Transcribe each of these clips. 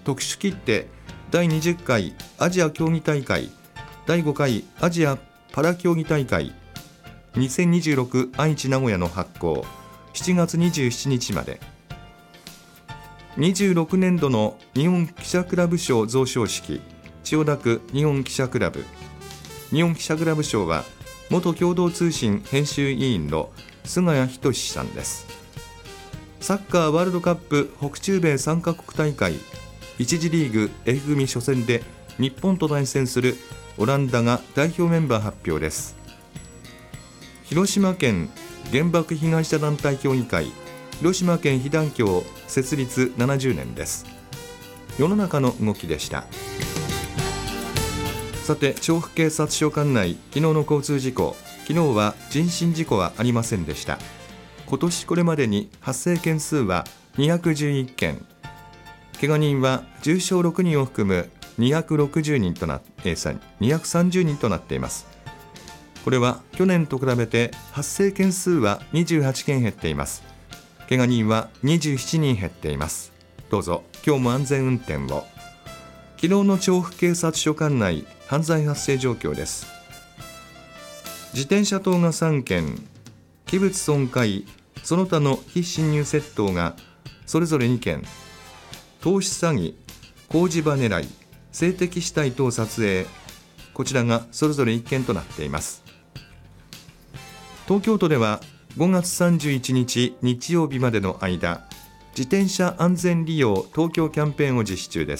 特殊切手第20回アジア競技大会第5回アジアパラ競技大会2026愛知名古屋の発行7月27日まで。26年度の日本記者クラブ賞贈賞式、千代田区日本記者クラブ。日本記者クラブ賞は元共同通信編集委員の菅谷仁さんです。サッカーワールドカップ北中米3カ国大会1次リーグ F 組初戦で日本と対戦するオランダが代表メンバー発表です。広島県原爆被害者団体協議会広島県被団協設立70年です。世の中の動きでした。さて、調布警察署管内昨日の交通事故、昨日は人身事故はありませんでした。今年これまでに発生件数は211件、怪我人は重傷6人を含む230人となっています。これは去年と比べて発生件数は28件減っています。怪我人は27人減っています。どうぞ今日も安全運転を。昨日の調布警察署管内犯罪発生状況です。自転車盗が3件、器物損壊その他の非侵入窃盗がそれぞれ2件、投資詐欺、工事場狙い、性的死体等撮影、こちらがそれぞれ1件となっています。東京都では5月31日日曜日までの間、自転車安全利用東京キャンペーンを実施中です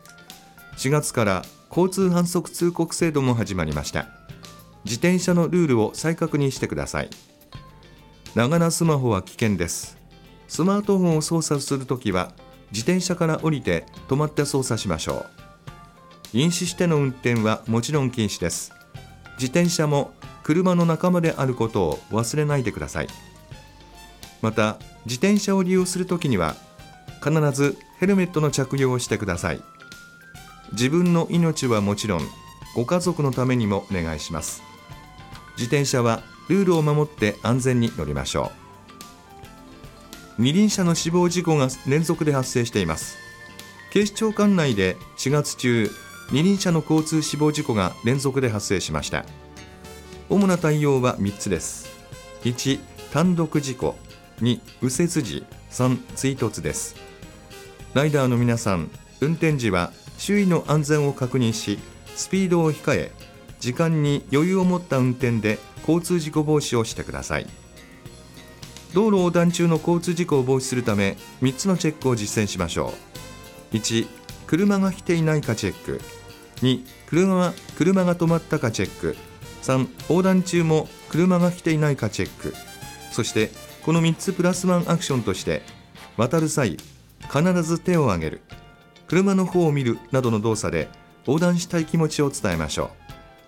。4月から交通反則通告制度も始まりました。自転車のルールを再確認してください。ながらスマホは危険です。スマートフォンを操作するときは自転車から降りて止まって操作しましょう。飲酒しての運転はもちろん禁止です。自転車も車の仲間であることを忘れないでください。また、自転車を利用するときには必ずヘルメットの着用をしてください。自分の命はもちろんご家族のためにもお願いします。自転車はルールを守って安全に乗りましょう。二輪車の死亡事故が連続で発生しています。警視庁管内で4月中、二輪車の交通死亡事故が連続で発生しました。主な対応は3つです。1、単独事故。2、右折時。3、追突です。ライダーの皆さん、運転時は周囲の安全を確認し、スピードを控え、時間に余裕を持った運転で交通事故防止をしてください。道路横断中の交通事故を防止するため3つのチェックを実践しましょう。1、車が来ていないかチェック。2、車が止まったかチェック。3、横断中も車が来ていないかチェック。そしてこの3つプラスワンアクションとして、渡る際必ず手を挙げる、車の方を見るなどの動作で横断したい気持ちを伝えましょ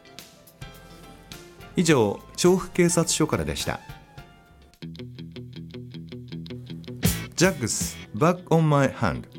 う。以上、調布警察署からでした。ジャックス Back on my hand。